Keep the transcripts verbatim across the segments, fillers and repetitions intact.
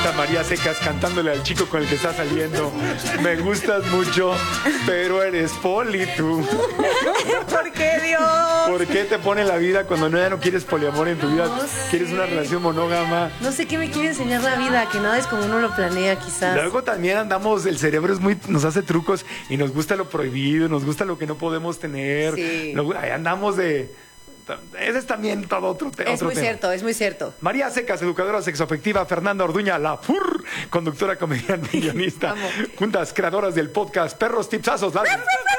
encanta María Secas cantándole al chico con el que está saliendo. Me gustas mucho, pero eres poli tú. ¿Por qué, Dios? ¿Por qué te pone la vida cuando no, ya no quieres poliamor en tu vida? No sé. ¿Quieres una relación monógama? No sé qué me quiere enseñar la vida, que nada es como uno lo planea, quizás. Luego también andamos, el cerebro es muy, nos hace trucos y nos gusta lo prohibido, nos gusta lo que no podemos tener. Sí. Luego, ahí andamos de... Ese es también todo otro, te, Es otro muy tema. cierto, es muy cierto. María Secas, educadora sexoafectiva. Fernanda Orduña, la F U R, conductora, comediante y guionista. Vamos. Juntas creadoras del podcast Perros Tipsazos. La...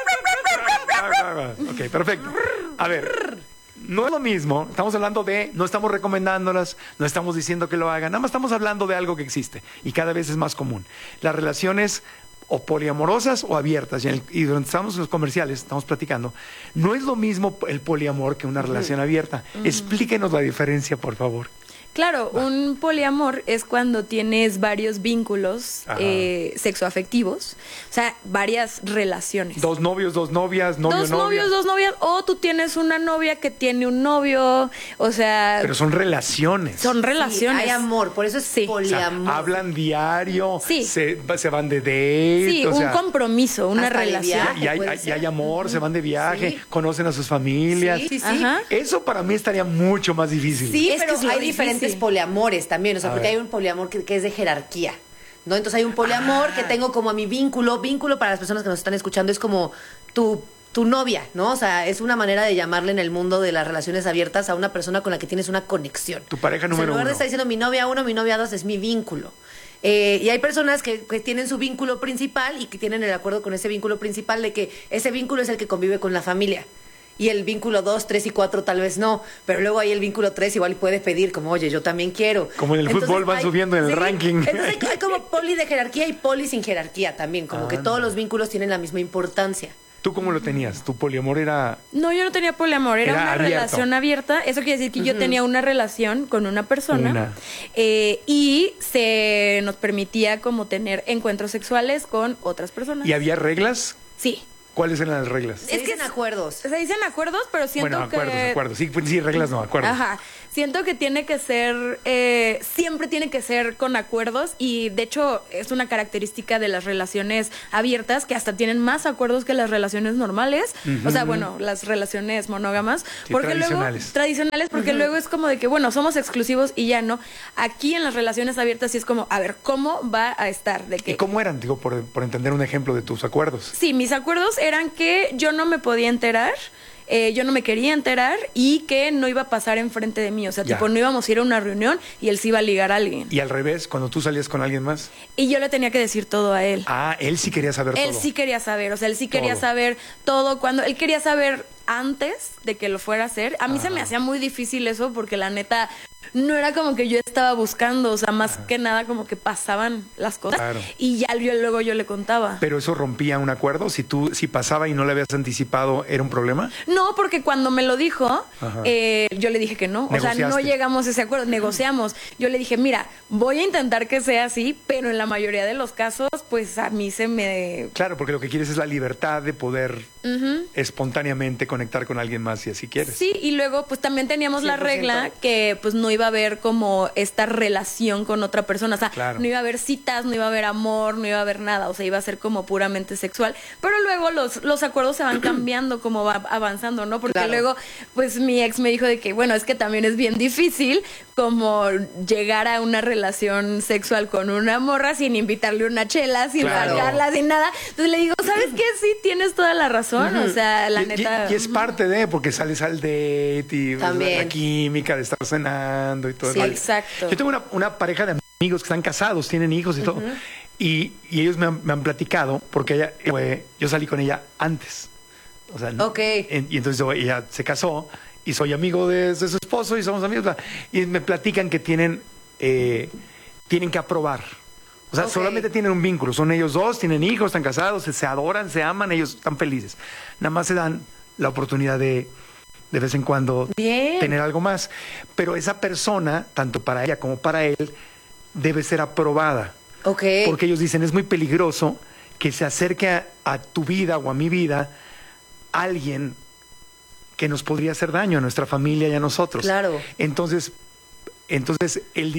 Ok, perfecto. A ver, no es lo mismo. Estamos hablando de, no estamos recomendándolas, no estamos diciendo que lo hagan. Nada más estamos hablando de algo que existe y cada vez es más común. Las relaciones o poliamorosas o abiertas. Y, en el, y durante estamos en los comerciales, estamos platicando, no es lo mismo el poliamor que una relación abierta. Uh-huh. Explíquenos la diferencia, por favor. Claro, Va. un poliamor es cuando tienes varios vínculos eh, sexoafectivos, o sea, varias relaciones. Dos novios, dos novias, novio, Dos novia. novios, dos novias, o tú tienes una novia que tiene un novio, o sea... Pero son relaciones. Son relaciones. Sí, hay amor, por eso es sí. poliamor. O sea, hablan diario, sí. se, se van de date. Sí, o un sea, compromiso, una relación. Viaje, y, hay, hay, y hay amor, uh-huh. se van de viaje, sí. conocen a sus familias. Sí, sí, sí. Ajá. Eso para mí estaría mucho más difícil. Sí, es pero que es hay difícil. diferentes poliamores también, o sea, a porque ver. hay un poliamor que, que es de jerarquía, ¿no? Entonces hay un poliamor ah. que tengo como a mi vínculo, vínculo para las personas que nos están escuchando es como tu, tu novia, ¿no? O sea, es una manera de llamarle en el mundo de las relaciones abiertas a una persona con la que tienes una conexión. Tu pareja O sea, número en lugar uno. de estar diciendo mi novia uno, mi novia dos, es mi vínculo. Eh, y hay personas que, que tienen su vínculo principal y que tienen el acuerdo con ese vínculo principal de que ese vínculo es el que convive con la familia. Y el vínculo dos, tres y cuatro tal vez no, pero luego ahí el vínculo tres igual puede pedir como, oye, yo también quiero. Como en el Entonces, fútbol van hay, subiendo en el sí, ranking. Entonces hay, hay como poli de jerarquía y poli sin jerarquía también, como ah, que todos no. los vínculos tienen la misma importancia. ¿Tú cómo lo tenías? ¿Tu poliamor era...? No, yo no tenía poliamor, era, Era una abierto. relación abierta. Eso quiere decir que uh-huh. yo tenía una relación con una persona Una. Eh, y se nos permitía como tener encuentros sexuales con otras personas. ¿Y había reglas? Sí. ¿Cuáles eran las reglas? Se dicen acuerdos. Se dicen acuerdos, pero siento bueno, acuerdos, que... acuerdos. Sí, sí, reglas no, acuerdos. Ajá. Siento que tiene que ser, eh, siempre tiene que ser con acuerdos y de hecho es una característica de las relaciones abiertas que hasta tienen más acuerdos que las relaciones normales. Uh-huh. O sea, bueno, las relaciones monógamas. Sí, porque tradicionales. Luego, tradicionales, porque uh-huh. luego es como de que, bueno, somos exclusivos y ya no. Aquí en las relaciones abiertas sí es como, a ver, ¿cómo va a estar? De que, ¿Y cómo eran? Digo, por, por entender un ejemplo de tus acuerdos. Sí, mis acuerdos eran que yo no me podía enterar. Eh, yo no me quería enterar y que no iba a pasar enfrente de mí. O sea, ya. tipo, no íbamos a ir a una reunión y él se iba a ligar a alguien. Y al revés, cuando tú salías con alguien más. Y yo le tenía que decir todo a él. Ah, él sí quería saber él todo. Él sí quería saber, o sea, él sí quería todo. saber todo. Cuando él quería saber antes de que lo fuera a hacer. A mí Ajá. se me hacía muy difícil eso porque la neta no era como que yo estaba buscando, o sea, más Ajá. que nada como que pasaban las cosas claro. y ya yo, luego yo le contaba. ¿Pero eso rompía un acuerdo? Si tú, si pasaba y no le habías anticipado, ¿era un problema? No, porque cuando me lo dijo, eh, yo le dije que no. O sea, no llegamos a ese acuerdo, negociamos. Yo le dije, mira, voy a intentar que sea así, pero en la mayoría de los casos, pues a mí se me... Claro, porque lo que quieres es la libertad de poder uh-huh. espontáneamente conectar con alguien más si así quieres. Sí, y luego pues también teníamos cien por ciento. la regla que pues no iba a haber como esta relación con otra persona. O sea, claro. no iba a haber citas, no iba a haber amor, no iba a haber nada. O sea, iba a ser como puramente sexual. Pero luego los, los acuerdos se van cambiando como va avanzando, ¿no? Porque claro. luego pues mi ex me dijo de que, bueno, es que también es bien difícil como llegar a una relación sexual con una morra sin invitarle una chela, sin claro. pagarla, sin nada. Entonces le digo, ¿sabes qué? Sí, tienes toda la razón. Uh-huh. O sea, la y, neta... Y, y es parte de, porque sales al date y también. La química de estar cenando y todo sí, eso. Exacto. Yo tengo una, una pareja de amigos que están casados, tienen hijos y uh-huh. todo. Y, y ellos me han, me han platicado, porque ella, eh, yo salí con ella antes. O sea, okay. en, y entonces ella se casó y soy amigo de, de su esposo y somos amigos. Y me platican que tienen, eh, tienen que aprobar. O sea, okay. solamente tienen un vínculo. Son ellos dos, tienen hijos, están casados, se, se adoran, se aman, ellos están felices. Nada más se dan la oportunidad de, de vez en cuando, Bien. tener algo más. Pero esa persona, tanto para ella como para él, debe ser aprobada. Okay. Porque ellos dicen, es muy peligroso que se acerque a, a tu vida o a mi vida alguien que nos podría hacer daño a nuestra familia y a nosotros. Claro. Entonces, entonces él dice,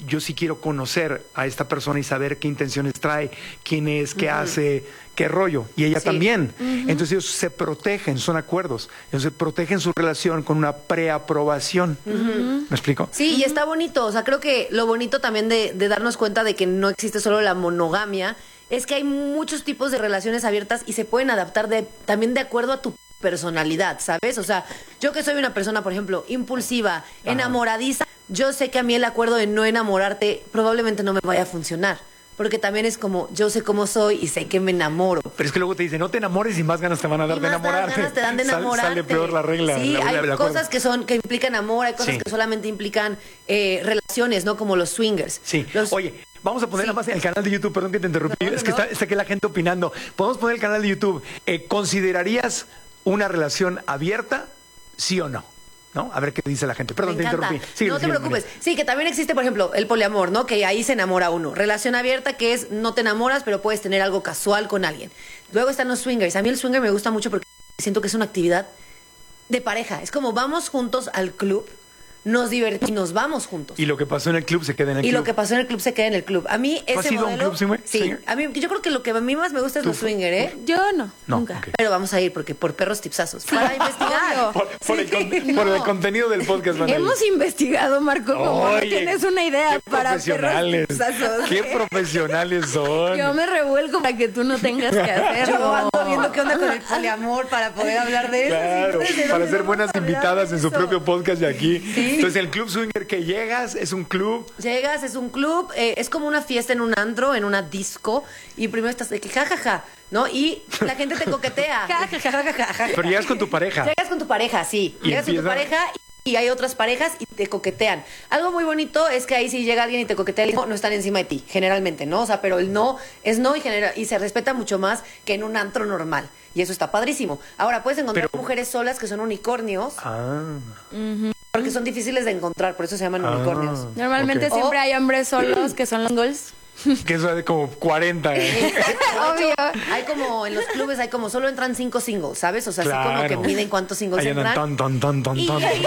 yo sí quiero conocer a esta persona y saber qué intenciones trae, quién es, qué uh-huh. hace, qué rollo. Y ella sí. también. Uh-huh. Entonces ellos se protegen, son acuerdos. Entonces protegen su relación con una preaprobación. Uh-huh. ¿Me explico? Sí, uh-huh. y está bonito. O sea, creo que lo bonito también de, de darnos cuenta de que no existe solo la monogamia es que hay muchos tipos de relaciones abiertas y se pueden adaptar de, también de acuerdo a tu personalidad, ¿sabes? O sea, yo que soy una persona, por ejemplo, impulsiva, Ajá. enamoradiza, yo sé que a mí el acuerdo de no enamorarte probablemente no me vaya a funcionar. Porque también es como, yo sé cómo soy y sé que me enamoro. Pero es que luego te dicen, no te enamores y más ganas te van a dar y de más enamorarte. ganas te dan de enamorarte. Sal, sale peor la regla. Sí, la, hay la, la cosas que son que implican amor, hay cosas sí. que solamente implican eh, relaciones, ¿no? Como los swingers. Sí. Los... Oye, vamos a poner sí. nada más el canal de YouTube, perdón que te interrumpí, no, es que no. está, está aquí la gente opinando. Podemos poner el canal de YouTube. Eh, ¿Considerarías una relación abierta, sí o no? ¿No? A ver qué dice la gente. Perdón, te interrumpí. Sigue, no te preocupes. Sí, que también existe, por ejemplo, el poliamor, ¿no? Que ahí se enamora uno. Relación abierta, que es no te enamoras, pero puedes tener algo casual con alguien. Luego están los swingers. A mí el swinger me gusta mucho porque siento que es una actividad de pareja. Es como vamos juntos al club, nos divertimos y nos vamos juntos. Y lo que pasó en el club se queda en el y club. Y lo que pasó en el club se queda en el club. A mí ese ¿Has ido modelo, a un club swinger? Sí. A mí, yo creo que lo que a mí más me gusta es los swinger, ¿eh? Yo no, no nunca. Okay. Pero vamos a ir porque por perros tipsazos. Para investigar. Por, por, sí. el, con, por no. el contenido del podcast. Van Hemos investigado, Marco, como no tienes una idea para perros tipsazos. Qué profesionales son. Yo me revuelco para que tú no tengas que hacerlo. Yo ando viendo qué onda con el poliamor para poder hablar de eso. Claro, sí, para ser buenas invitadas en su propio podcast de aquí. Sí. Entonces el club swinger que llegas, es un club. Llegas, es un club, eh, es como una fiesta en un antro, en una disco, y primero estás de que jajaja, ja, ja, ¿no? Y la gente te coquetea. ja, ja, ja, ja, ja, ja. Pero llegas con tu pareja. Llegas con tu pareja, sí. ¿Y llegas empieza? con tu pareja y hay otras parejas y te coquetean. Algo muy bonito es que ahí si llega alguien y te coquetea, el no, no están encima de ti, generalmente, ¿no? O sea, pero el no es no y, genera, y se respeta mucho más que en un antro normal. Y eso está padrísimo. Ahora, puedes encontrar pero... mujeres solas que son unicornios. Ah. Uh-huh. Porque son difíciles de encontrar, por eso se llaman ah, unicornios. Normalmente okay. siempre hay hombres solos que son longos. Que eso es de como cuarenta. ¿eh? Obvio. Hay como, en los clubes hay como, solo entran cinco singles, ¿sabes? O sea, claro. así como que miden cuántos singles ahí entran. Ton, ton, ton, ton, ton. Hay,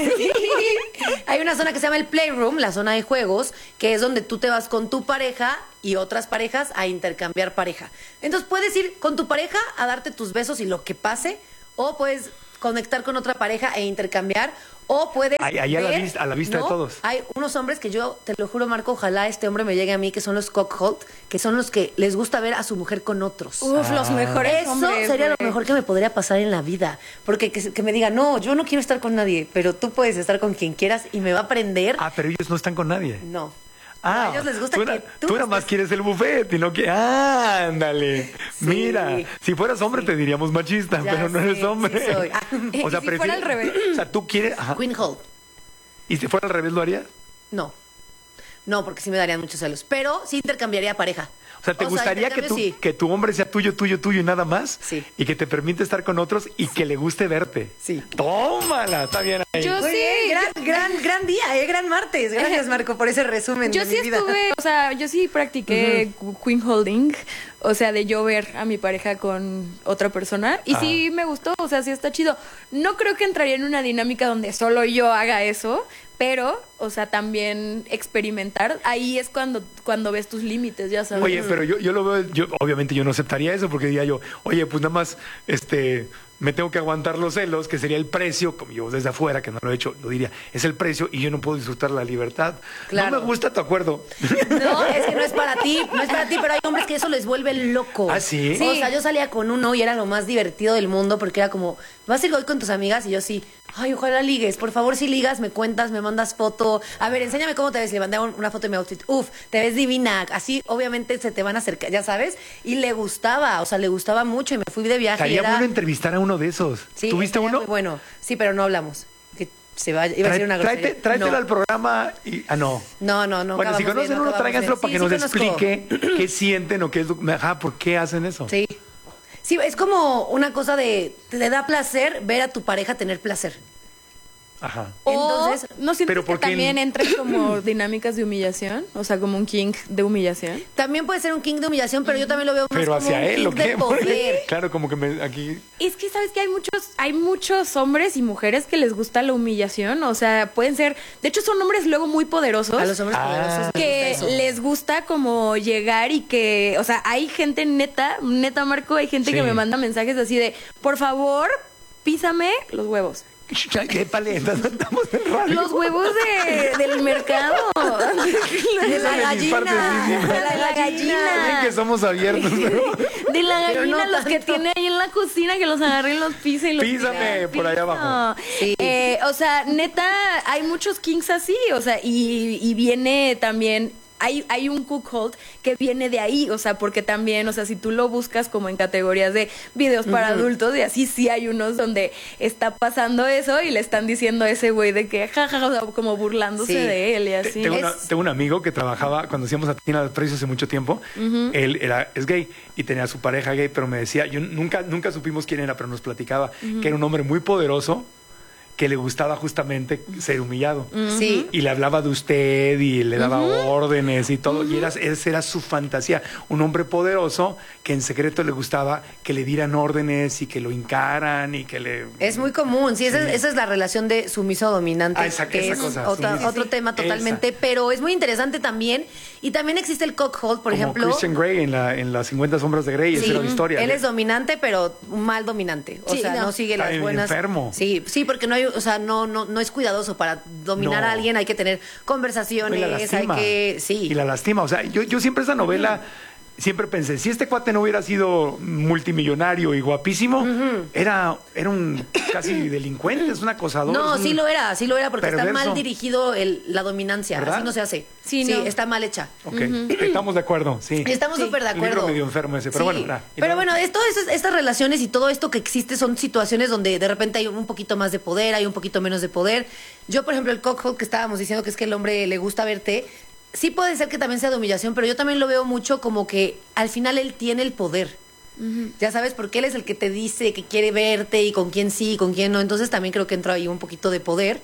hay una zona que se llama el playroom, la zona de juegos, que es donde tú te vas con tu pareja y otras parejas a intercambiar pareja. Entonces puedes ir con tu pareja a darte tus besos y lo que pase, o puedes conectar con otra pareja e intercambiar, o puedes ahí, ahí ver, a la vista, a la vista ¿no? de todos. Hay unos hombres que yo, te lo juro, Marco, ojalá este hombre me llegue a mí, que son los cockhold, que son los que les gusta ver a su mujer con otros. Uf, ah. los mejores Eso hombres, sería güey. lo mejor que me podría pasar en la vida. Porque que, que me diga, no, yo no quiero estar con nadie, pero tú puedes estar con quien quieras y me va a aprender. Ah, pero ellos no están con nadie. No. Ah, a ellos les gusta tú, que tú, tú nada más quieres el buffet y no que ah, ándale. Sí. Mira, si fueras hombre sí. te diríamos machista, ya pero no sé, eres hombre. Sí soy. O sea, ¿Y si fuera al revés? O sea, tú quieres ajá. Queen Hold. ¿Y si fuera al revés lo harías? No. No, porque sí me darían muchos celos, pero sí intercambiaría pareja. O sea, ¿te o gustaría sea, que, tu, sí. que tu hombre sea tuyo, tuyo, tuyo y nada más? Sí. Y que te permite estar con otros y sí. que le guste verte. Sí. Tómala, está bien ahí. Yo Muy sí. Bien, gran, gran, gran día, ¿eh? Gran martes. Gracias, Marco, por ese resumen yo de sí mi vida. estuve, o sea, yo sí practiqué uh-huh. queen holding, o sea, de yo ver a mi pareja con otra persona. Y ah. sí me gustó, o sea, sí está chido. No creo que entraría en una dinámica donde solo yo haga eso, pero, o sea, también experimentar, ahí es cuando, cuando ves tus límites, ya sabes. Oye, pero yo, yo lo veo, yo, obviamente yo no aceptaría eso porque diría yo, oye, pues nada más, este, me tengo que aguantar los celos, que sería el precio, como yo desde afuera, que no lo he hecho, lo diría, es el precio y yo no puedo disfrutar la libertad. Claro. No me gusta tu acuerdo. No, es que no es para ti, no es para ti, pero hay hombres que eso les vuelve loco. ¿Ah, sí? Sí. O sea, yo salía con uno y era lo más divertido del mundo porque era como, ¿vas a ir hoy con tus amigas? Y yo sí. Ay, ojalá ligues. Por favor, si ligas, me cuentas, me mandas foto. A ver, enséñame cómo te ves. Le mandé una foto de mi outfit. Uf, te ves divina. Así, obviamente, se te van a acercar, ya sabes. Y le gustaba, o sea, le gustaba mucho. Y me fui de viaje. Estaría era... bueno entrevistar a uno de esos. Sí, ¿tuviste uno? Muy bueno. Sí, pero no hablamos. Que se vaya. Iba Trae, a decir una grosería. Tráete, tráetelo no. al programa y... Ah, no. No, no, no. Bueno, si conocen bien, uno, no tráiganselo para sí, que sí nos conozco. explique qué sienten o qué es... Ajá, ¿por qué hacen eso? Sí. Sí, es como una cosa de... Te da placer ver a tu pareja tener placer. Ajá. O, Entonces, ¿no sientes pero que porque también en- entran como dinámicas de humillación? O sea, como un king de humillación. También puede ser un king de humillación, pero yo también lo veo más Pero como hacia un él, king ¿o qué? de poder. Claro, como que me, aquí... Es que sabes que hay muchos, hay muchos hombres y mujeres que les gusta la humillación. O sea, pueden ser, de hecho son hombres luego muy poderosos. A los hombres Ah. poderosos les Que gusta eso. les gusta como llegar y que, o sea, hay gente neta, neta Marco, hay gente Sí. que me manda mensajes así de, por favor, písame los huevos. Épale, estamos en radio. Los huevos de, del mercado. De la Esa es mis partes gallina. íntimas. De la gallina. Bien que somos abiertos, pero... De la Pero gallina, no los que tanto. tiene ahí en la cocina, que los agarre y los pisa y los Písame tira al por allá piso. abajo. Sí. Eh, o sea, neta, hay muchos kings así, o sea, y, y viene también... Hay, hay un cuckold que viene de ahí, o sea, porque también, o sea, si tú lo buscas como en categorías de videos para adultos y así, sí hay unos donde está pasando eso y le están diciendo a ese güey de que jajaja, o sea, como burlándose Sí. de él y Te- así. Tengo, una- Es- tengo un amigo que trabajaba cuando hacíamos Atina de Precios hace mucho tiempo. Él era, es gay y tenía a su pareja gay, pero me decía, yo nunca, nunca supimos quién era, pero nos platicaba que era un hombre muy poderoso que le gustaba justamente ser humillado. Sí. Y le hablaba de usted y le daba órdenes y todo. Y era, esa era su fantasía. Un hombre poderoso que en secreto le gustaba que le dieran órdenes y que lo hincaran y que le... Es muy común, sí, esa, Sí. es, esa es la relación de sumiso-dominante, Ah, esa- que esa es cosa, otra- sumiso. otro tema totalmente, Esa. pero es muy interesante también. Y también existe el cockhold, por como ejemplo. Christian Grey en, la, en las cincuenta sombras de Grey. Esa Sí, era la historia. él de- es dominante, pero un mal dominante. O Sí, sea, no, no. sigue Está las bien buenas. enfermo. Sí, sí, porque no hay, o sea, no, no, no es cuidadoso para dominar No. a alguien, hay que tener Y conversaciones, la hay lastima. que. Sí. Y la lastima. O sea, yo, yo siempre esa novela, siempre pensé, si este cuate no hubiera sido multimillonario y guapísimo, era, era un casi delincuente, es un acosador. No, es un- sí lo era, sí lo era, porque está perverso. mal dirigido el, la dominancia. ¿Verdad? Así no se hace. Sí, no. está mal hecha. Ok, estamos de acuerdo, sí. Estamos Sí. súper de Un libro acuerdo. medio enfermo ese, pero Sí. bueno, ya. Y Pero luego- bueno, esto, es- estas relaciones y todo esto que existe son situaciones donde de repente hay un poquito más de poder, hay un poquito menos de poder. Yo, por ejemplo, el cockhold que estábamos diciendo que es que el hombre le gusta verte, sí puede ser que también sea de humillación, pero yo también lo veo mucho como que al final él tiene el poder. Ya sabes, porque él es el que te dice que quiere verte y con quién sí y con quién no. Entonces también creo que entra ahí un poquito de poder.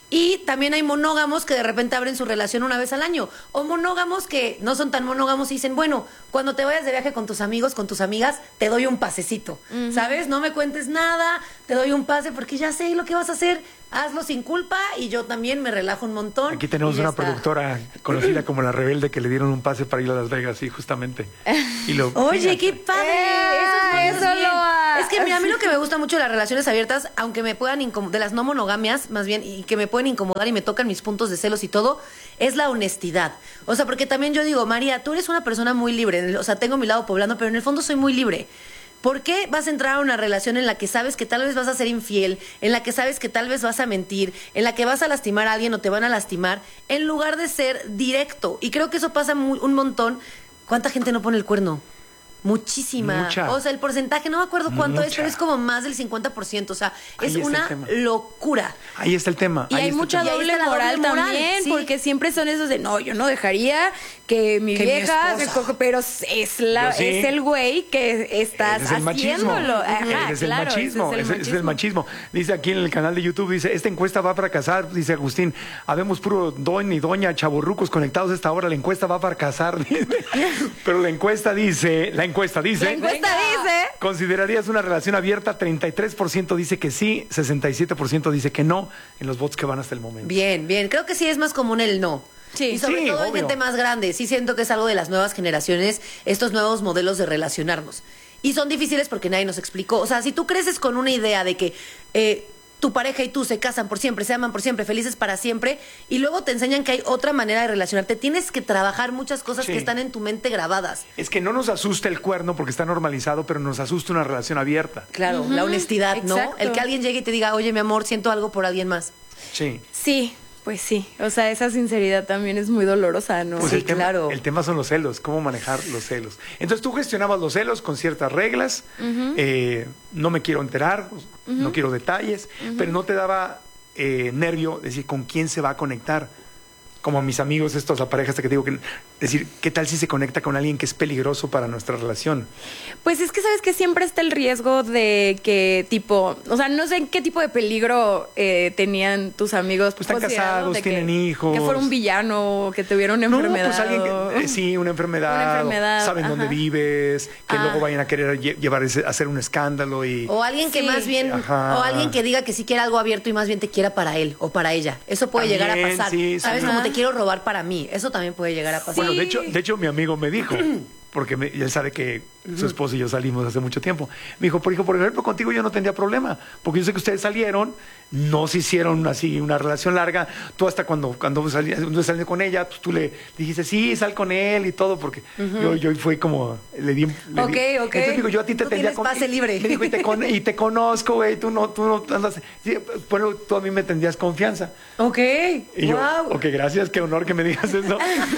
Y también hay monógamos que de repente abren su relación una vez al año. O monógamos que no son tan monógamos y dicen, bueno, cuando te vayas de viaje con tus amigos, con tus amigas, te doy un pasecito. ¿Sabes? No me cuentes nada, te doy un pase porque ya sé lo que vas a hacer. Hazlo sin culpa y yo también me relajo un montón. Aquí tenemos y ya una está. productora conocida como La Rebelde que le dieron un pase para ir a Las Vegas, sí, justamente. Y lo, Oye, fíjate. qué padre. Eh, eso es eso lo ha- Es que mira, a mí lo que me gusta mucho de las relaciones abiertas, aunque me puedan incomodar, de las no monogamias, más bien, y que me pueden incomodar y me tocan mis puntos de celos y todo, es la honestidad. O sea, porque también yo digo, María, tú eres una persona muy libre. O sea, tengo mi lado poblano, pero en el fondo soy muy libre. ¿Por qué vas a entrar a una relación en la que sabes que tal vez vas a ser infiel, en la que sabes que tal vez vas a mentir, en la que vas a lastimar a alguien o te van a lastimar, en lugar de ser directo? Y creo que eso pasa muy- un montón. ¿Cuánta gente no pone el cuerno? Muchísima. Mucha. O sea, el porcentaje, no me acuerdo cuánto es, Mucha. pero es como más del cincuenta por ciento. O sea, Ahí es está el una tema. locura. Ahí está el tema. Y ahí hay está el mucha tema. Y ahí doble está la moral, doble moral, también, sí. porque siempre son esos de, no, yo no dejaría que mi Que mi vieja se esposa. coja, pero es la Yo sí. es el güey que estás Ese es el machismo. haciéndolo. Ajá, Ese es el claro, machismo. ese Ese ese es el machismo. Dice aquí en el canal de YouTube, dice, esta encuesta va a fracasar, dice Agustín. Habemos puro doña y doña chavorrucos conectados a esta hora. La encuesta va a fracasar. dice. Pero la encuesta dice, la encuesta dice. La encuesta dice. ¿Considerarías una relación abierta? treinta y tres por ciento dice que sí, sesenta y siete por ciento dice que no en los votos que van hasta el momento. Bien, bien. Creo que sí es más común el no. Sí. Y sobre Sí, todo en obvio. gente más grande. Sí siento que es algo de las nuevas generaciones, estos nuevos modelos de relacionarnos. Y son difíciles porque nadie nos explicó. O sea, si tú creces con una idea de que eh, tu pareja y tú se casan por siempre, se aman por siempre, felices para siempre, y luego te enseñan que hay otra manera de relacionarte, tienes que trabajar muchas cosas Sí. que están en tu mente grabadas. Es que no nos asusta el cuerno porque está normalizado, pero nos asusta una relación abierta. Claro, la honestidad, ¿no? exacto. El que alguien llegue y te diga, oye, mi amor, siento algo por alguien más. Sí. Sí, pues sí. O sea, esa sinceridad también es muy dolorosa, ¿no? Pues Sí, el tema, claro. El tema son los celos, cómo manejar los celos. Entonces tú gestionabas los celos con ciertas reglas, eh, no me quiero enterar, no quiero detalles, pero no te daba eh, nervio decir con quién se va a conectar. como mis amigos estos, la pareja esta que digo, que decir, ¿qué tal si se conecta con alguien que es peligroso para nuestra relación? Pues es que sabes que siempre está el riesgo de que tipo, o sea, no sé en qué tipo de peligro eh, tenían tus amigos. Pues están considerado casados, de que- tienen hijos. Que fuera un villano, que tuviera una No, enfermedad. pues alguien que, o- eh, sí, una enfermedad, Una enfermedad, saben dónde ajá. vives, que Ah. luego vayan a querer lle- llevar ese, hacer un escándalo y O alguien que Sí. más bien, Ajá. o alguien que diga que sí quiere algo abierto y más bien te quiera para él o para ella. Eso puede llegar a También, pasar. sí, ¿Sabes? sí. Como Ajá. te quiero robar para mí. Eso también puede llegar a pasar. bueno, de Sí. hecho, de hecho mi amigo me dijo, porque me- él sabe que su esposo y yo salimos hace mucho tiempo. Me dijo, por hijo, por ejemplo, contigo yo no tendría problema, porque yo sé que ustedes salieron, no se hicieron así una relación larga. Tú hasta cuando cuando salías cuando salías con ella, pues tú le dijiste, sí, sal con él y todo, porque yo, yo fui como, le di... le di- Ok, ok. Entonces digo, yo a ti te Tú tendría tienes pase libre. Me dijo, y te, con- y te conozco, güey, tú no, tú no andas... Sí, bueno, tú a mí me tendrías confianza. Ok. Y yo, Wow. ok, gracias, qué honor que me digas eso.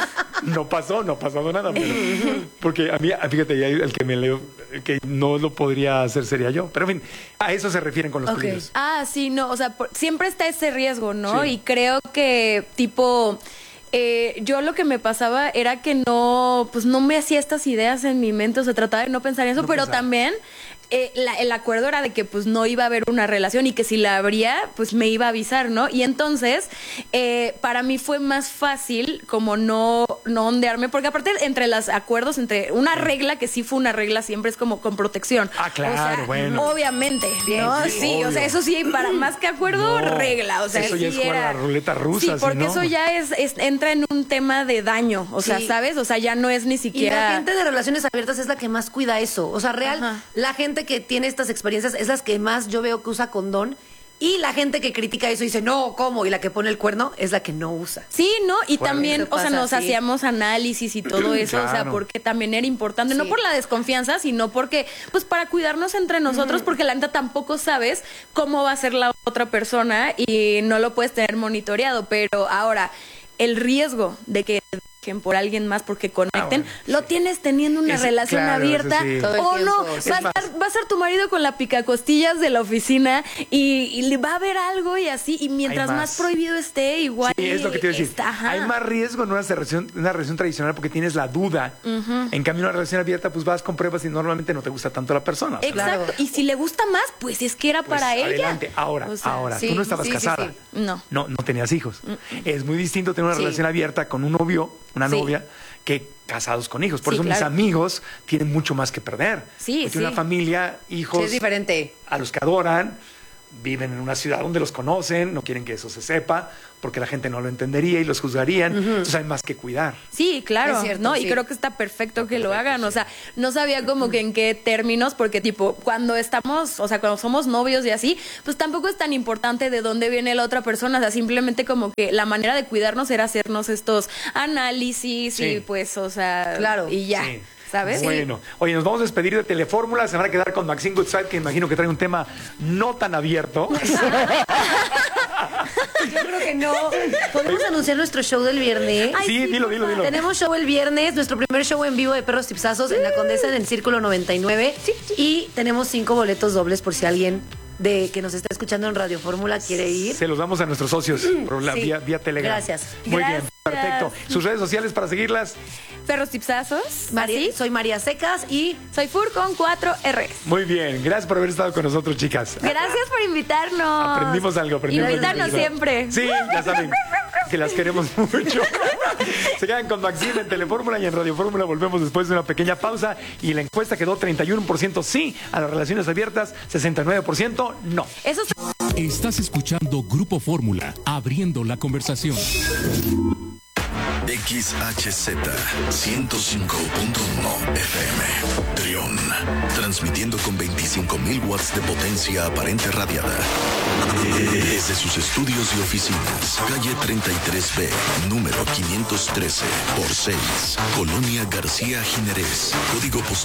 No pasó, no ha pasado nada. Pero, porque a mí, fíjate, ya el que me leo, el que no lo podría hacer sería yo. Pero en fin, a eso se refieren con los Ok. peligros. Ah, sí, no, o sea, por- siempre está ese riesgo, ¿no? Sí. Y creo que tipo eh, yo lo que me pasaba era que no, pues no me hacía estas ideas en mi mente, o sea, trataba de no pensar en eso, No pero pensar. también eh, la- el acuerdo era de que pues no iba a haber una relación y que si la habría, pues me iba a avisar, ¿no? Y entonces, eh, para mí fue más fácil como no, no ondearme, porque aparte entre los acuerdos, entre una regla que sí fue una regla siempre es como con protección. Ah, claro, O sea, bueno. Obviamente, ¿no? sí, Sí, o obvio. sea, eso sí, para más que acuerdo, No, regla. O sea, eso ya sí es jugar era- a la ruleta rusa, Sí, si porque no. eso ya es, es- entra en un tema de daño. O sea, Sí. ¿sabes? O sea, ya no es ni Y siquiera. la gente de relaciones abiertas es la que más cuida eso. O sea, real, Ajá. la gente que tiene estas experiencias es la que más yo veo que usa condón. Y la gente que critica eso y dice, no, ¿cómo? Y la que pone el cuerno es la que no usa. Sí, ¿no? Y Bueno. también, Eso o sea, pasa, nos sí. hacíamos análisis y todo eso, o sea, Claro. porque también era importante, no Sí. por la desconfianza, sino porque, pues, para cuidarnos entre nosotros, porque la neta tampoco sabes cómo va a ser la otra persona y no lo puedes tener monitoreado. Pero ahora, el riesgo de que dejen por alguien más porque conecten, bueno, lo tienes teniendo una Es- relación claro, abierta eso sí. Todo el o no, tiempo, sí. va a, Es más- estar, va a ser tu marido con la picacostillas de la oficina y, y le va a haber algo y así, y mientras Hay más. más. prohibido esté, igual. Sí, es lo que te iba a decir. está, ajá. Hay más riesgo en una relación, una relación tradicional porque tienes la duda. En cambio, una relación abierta, pues vas con pruebas y normalmente no te gusta tanto la persona. O sea, Exacto. Claro. Y si le gusta más, pues es que era pues, para ella. adelante. Ahora, O sea, ahora, sí, tú no estabas sí, sí, casada. sí. No. No, no tenías hijos. Es muy distinto tener una Sí. relación abierta con un novio, una Sí. novia, que casados con hijos. Por Sí, eso mis claro. amigos tienen mucho más que perder. Sí, Porque sí. una familia, hijos, Sí, es diferente. a los que adoran, viven en una ciudad donde los conocen, no quieren que eso se sepa, porque la gente no lo entendería y los juzgarían. Entonces hay más que cuidar. Sí, claro, Es cierto, ¿no? sí. Y creo que está perfecto que lo hagan, o sea, no sabía como que en qué términos, porque tipo, cuando estamos, o sea, cuando somos novios y así, pues tampoco es tan importante de dónde viene la otra persona, o sea, simplemente como que la manera de cuidarnos era hacernos estos análisis Sí. y pues, o sea, Claro. y ya, Sí. ¿sabes? Bueno, oye, nos vamos a despedir de Telefórmula, se van a quedar con Maxine Goodside, que imagino que trae un tema no tan abierto. Yo creo que no. ¿Podemos anunciar nuestro show del viernes? Ay, sí, sí, dilo, por dilo, dilo. Tenemos show el viernes, nuestro primer show en vivo de Perros Tipsazos en la Condesa en el Círculo noventa y nueve. Y tenemos cinco boletos dobles por si alguien de que nos está escuchando en Radio Fórmula quiere ir. Se los damos a nuestros socios por la Sí. vía, vía Telegram. Gracias. Muy Gracias. bien, perfecto. Sus redes sociales para seguirlas. Perros tipsazos, María- así. soy María Secas y Soy Fur con cuatro R. Muy bien, gracias por haber estado con nosotros, chicas. Gracias por invitarnos. Aprendimos algo, aprendimos algo. Invítanos siempre. Sí, ya saben que las queremos mucho. Se quedan con Maxine en Telefórmula y en Radio Fórmula. Volvemos después de una pequeña pausa. Y la encuesta quedó treinta y uno por ciento sí a las relaciones abiertas, sesenta y nueve por ciento no. Eso es Estás escuchando Grupo Fórmula, abriendo la conversación. X H Z ciento cinco punto uno F M Trión, transmitiendo con veinticinco mil watts de potencia aparente radiada desde sus estudios y oficinas, calle treinta y tres B, número quinientos trece por seis, Colonia García Jiménez, código postal